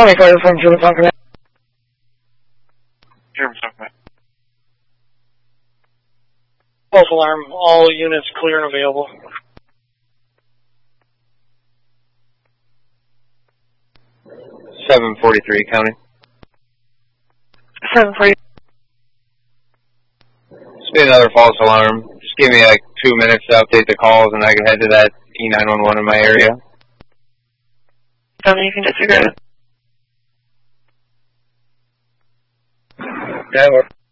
County Fire from Germantown Command. Germantown Command. False alarm. All units clear and available. 743 County. 743. It's been another false alarm. Just give me like 2 minutes to update the calls and I can head to that E911 in my area. Tell me you can disregard it. Yeah,